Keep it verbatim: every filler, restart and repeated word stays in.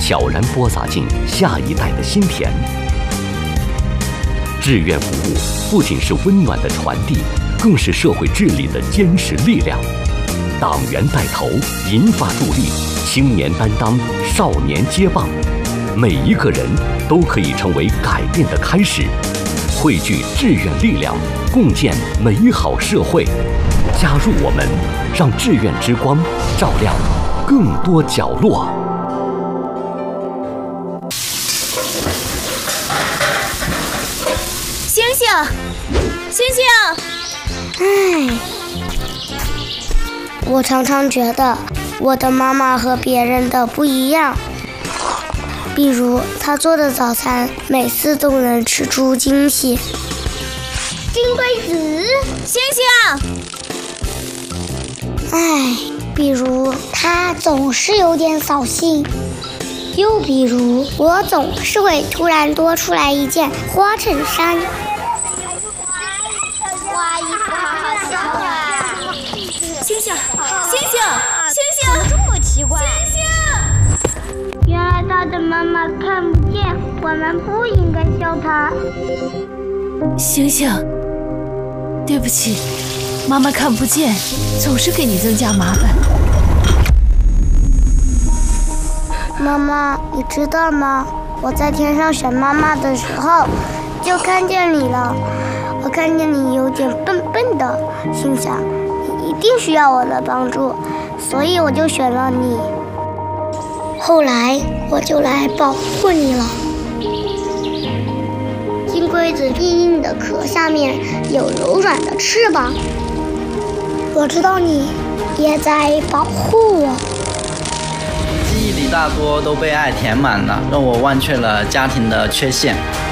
悄然播撒进下一代的心田。志愿服务不仅是温暖的传递，更是社会治理的坚实力量。党员带头，银发助力，青年担当，少年接棒，每一个人都可以成为改变的开始。汇聚志愿力量，共建美好社会。加入我们，让志愿之光照亮更多角落。 星星，星星！ 唉，我常常觉得我的妈妈和别人的不一样。比如她做的早餐每次都能吃出惊喜。 金龟子， 星星！ 唉，比如她总是有点扫兴。 又比如我总是会突然多出来一件花衬衫。 哇，衣服好好笑啊！星星，星星，星星， 这么奇怪。 星星。 原来他的妈妈看不见，我们不应该笑他。 星星，对不起，妈妈看不见，总是给你增加麻烦。 妈妈，你知道吗？我在天上选妈妈的时候，就看见你了。我看见你有点笨笨的，心想你一定需要我的帮助，所以我就选了你。后来我就来保护你了。金龟子硬硬的壳下面有柔软的翅膀，我知道你也在保护我。 记忆里大多都被爱填满了，让我忘却了家庭的缺陷。